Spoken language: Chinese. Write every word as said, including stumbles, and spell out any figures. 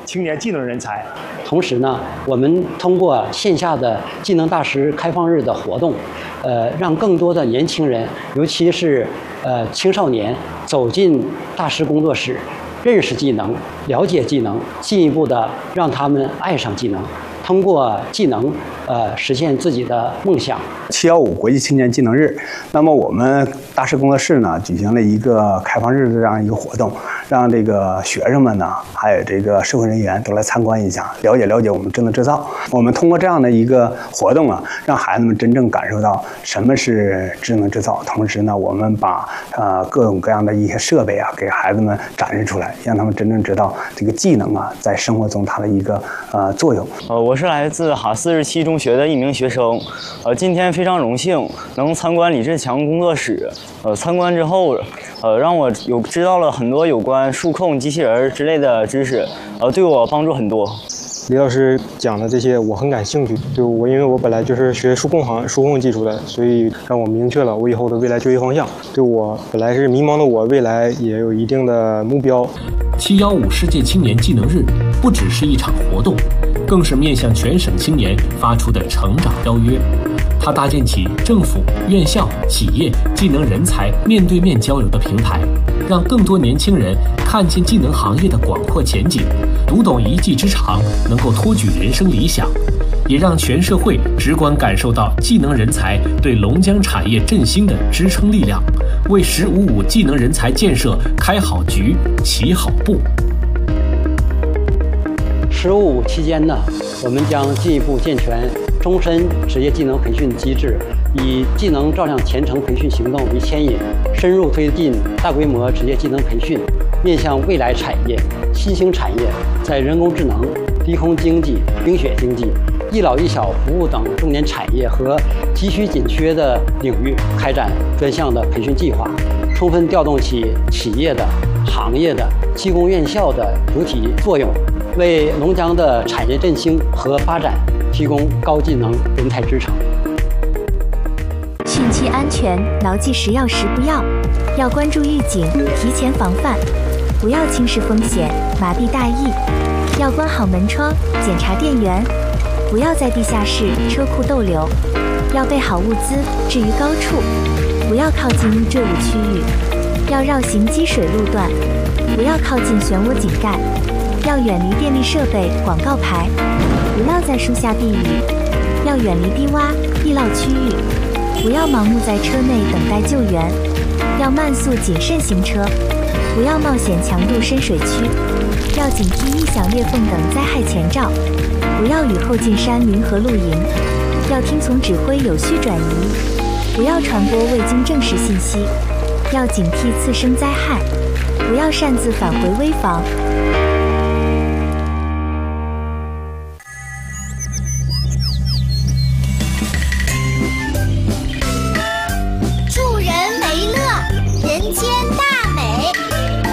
青年技能人才。 同时呢，我们通过线下的技能大师开放日的活动，呃，让更多的年轻人，尤其是呃青少年，走进大师工作室，认识技能，了解技能，进一步的让他们爱上技能。通过技能，呃，实现自己的梦想。 七幺五国际青年技能日，那么我们大师工作室呢，举行了一个开放日的这样一个活动，让这个学生们呢，还有这个社会人员都来参观一下，了解了解我们智能制造。我们通过这样的一个活动啊，让孩子们真正感受到什么是智能制造。同时呢，我们把呃各种各样的一些设备啊，给孩子们展示出来，让他们真正知道这个技能啊，在生活中它的一个呃作用。 呃，我是来自哈四十七中学的一名学生，呃，今天非常荣幸能参观李志强工作室。呃，参观之后，呃，让我有知道了很多有关数控、机器人之类的知识，呃，对我帮助很多。 李老师讲的这些我很感兴趣，就我因为我本来就是学数控行、数控技术的，所以让我明确了我以后的未来就业方向。对我本来是迷茫的我，未来也有一定的目标。 七幺五世界青年技能日不只是一场活动，更是面向全省青年发出的成长邀约。它搭建起政府、院校、企业技能人才面对面交流的平台，让更多年轻人看见技能行业的广阔前景，读懂一技之长，能够托举人生理想，也让全社会直观感受到技能人才对龙江产业振兴的支撑力量，为“十五五”技能人才建设开好局、起好步。 十五五期间呢，我们将进一步健全终身职业技能培训机制，以技能照亮前程培训行动为牵引，深入推进大规模职业技能培训，面向未来产业、新兴产业，在人工智能、低空经济、冰雪经济、一老一小服务等重点产业和急需紧缺的领域开展专项的培训计划，充分调动起企业的、行业的、技工院校的主体作用，为龙江的产业振兴和发展提供高技能人才支撑。 汛期安全，牢记十要十不要，要关注预警，提前防范，不要轻视风险，麻痹大意，要关好门窗，检查电源，不要在地下室、车库逗留，要备好物资，置于高处，不要靠近易坠物区域，要绕行积水路段，不要靠近漩涡井盖，要远离电力设备、广告牌，不要在树下避雨，要远离低洼、易涝区域，不要盲目在车内等待救援，要慢速谨慎行车，不要冒险强渡深水区，要警惕异响、裂缝等灾害前兆，不要雨后进山林和露营，要听从指挥有序转移，不要传播未经证实信息，要警惕次生灾害，不要擅自返回危房。